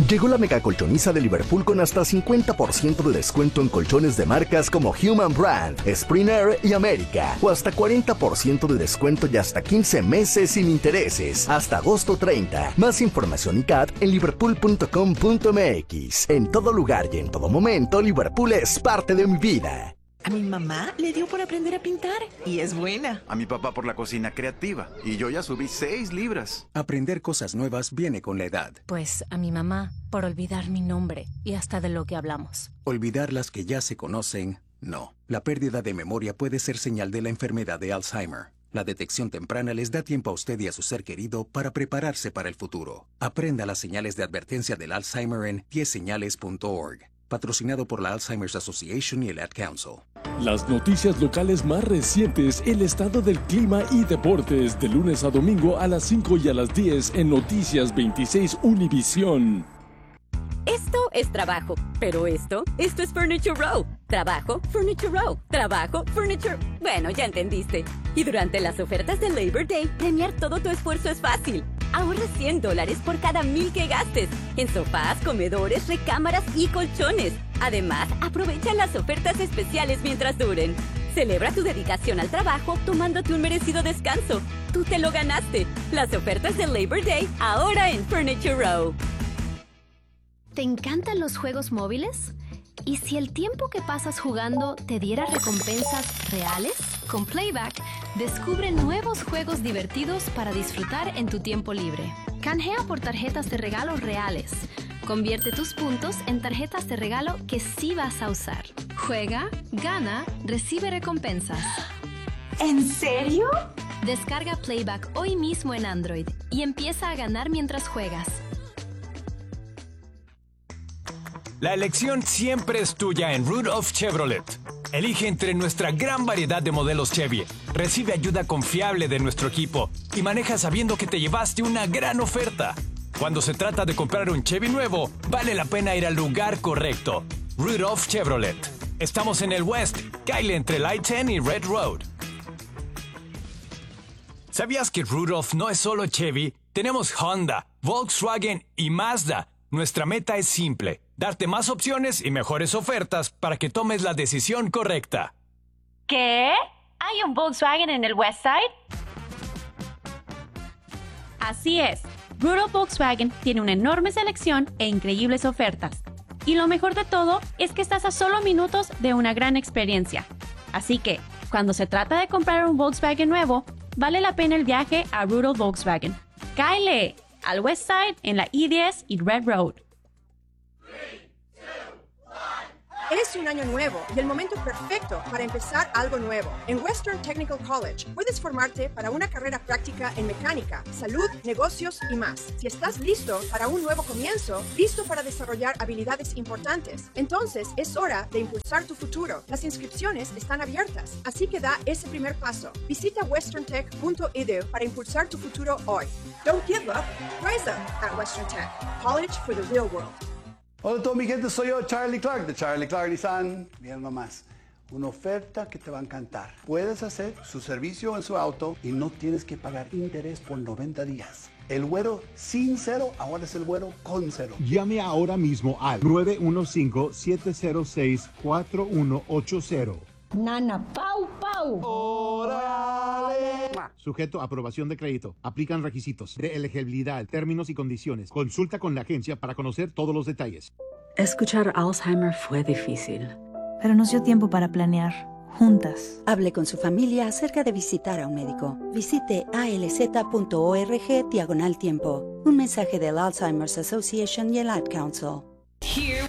Llegó la mega colchoniza de Liverpool con hasta 50% de descuento en colchones de marcas como Human Brand, Spring Air y América. O hasta 40% de descuento y hasta 15 meses sin intereses. Hasta agosto 30. Más información y CAT en liverpool.com.mx. En todo lugar y en todo momento, Liverpool es parte de mi vida. A mi mamá le dio por aprender a pintar y es buena. A mi papá por la cocina creativa y yo ya subí 6 libras. Aprender cosas nuevas viene con la edad. Pues a mi mamá por olvidar mi nombre y hasta de lo que hablamos. Olvidar las que ya se conocen, no. La pérdida de memoria puede ser señal de la enfermedad de Alzheimer. La detección temprana les da tiempo a usted y a su ser querido para prepararse para el futuro. Aprenda las señales de advertencia del Alzheimer en 10señales.org. Patrocinado por la Alzheimer's Association y el Ad Council. Las noticias locales más recientes, el estado del clima y deportes, de lunes a domingo a las 5 y a las 10 en Noticias 26 Univisión. Esto es trabajo, pero esto es Furniture Row. Trabajo, Furniture Row. Trabajo, Furniture... Bueno, ya entendiste. Y durante las ofertas de Labor Day, premiar todo tu esfuerzo es fácil. Ahorra $100 por cada 1,000 que gastes en sofás, comedores, recámaras y colchones. Además, aprovecha las ofertas especiales mientras duren. Celebra tu dedicación al trabajo tomándote un merecido descanso. Tú te lo ganaste. Las ofertas de Labor Day ahora en Furniture Row. ¿Te encantan los juegos móviles? ¿Y si el tiempo que pasas jugando te diera recompensas reales? Con Playback, descubre nuevos juegos divertidos para disfrutar en tu tiempo libre. Canjea por tarjetas de regalo reales. Convierte tus puntos en tarjetas de regalo que sí vas a usar. Juega, gana, recibe recompensas. ¿En serio? Descarga Playback hoy mismo en Android y empieza a ganar mientras juegas. La elección siempre es tuya en Rudolph Chevrolet. Elige entre nuestra gran variedad de modelos Chevy, recibe ayuda confiable de nuestro equipo y maneja sabiendo que te llevaste una gran oferta. Cuando se trata de comprar un Chevy nuevo, vale la pena ir al lugar correcto. Rudolph Chevrolet. Estamos en el West, Kyle entre I-10 y Red Road. ¿Sabías que Rudolph no es solo Chevy? Tenemos Honda, Volkswagen y Mazda. Nuestra meta es simple: darte más opciones y mejores ofertas para que tomes la decisión correcta. ¿Qué? ¿Hay un Volkswagen en el West Side? Así es. Rudolph Volkswagen tiene una enorme selección e increíbles ofertas. Y lo mejor de todo es que estás a solo minutos de una gran experiencia. Así que, cuando se trata de comprar un Volkswagen nuevo, vale la pena el viaje a Rudolph Volkswagen. ¡Cáele! Al West Side en la I-10 y Red Road. Es un año nuevo y el momento perfecto para empezar algo nuevo. En Western Technical College puedes formarte para una carrera práctica en mecánica, salud, negocios y más. Si estás listo para un nuevo comienzo, listo para desarrollar habilidades importantes, entonces es hora de impulsar tu futuro. Las inscripciones están abiertas, así que da ese primer paso. Visita westerntech.edu para impulsar tu futuro hoy. Don't give up, rise up at Western Tech. College for the real world. Hola a todos mi gente, soy yo, Charlie Clark, de Charlie Clark Nissan. Bien nomás, una oferta que te va a encantar. Puedes hacer su servicio en su auto y no tienes que pagar interés por 90 días. El güero sin cero, ahora es el güero con cero. Llame ahora mismo al 915-706-4180. Nana, pau, pau. ¡Órale! Sujeto a aprobación de crédito. Aplican requisitos de elegibilidad, términos y condiciones. Consulta con la agencia para conocer todos los detalles. Escuchar Alzheimer fue difícil, pero nos dio tiempo para planear, juntas. Hable con su familia acerca de visitar a un médico. Visite alz.org/tiempo. Un mensaje del Alzheimer's Association y el Ad Council. Here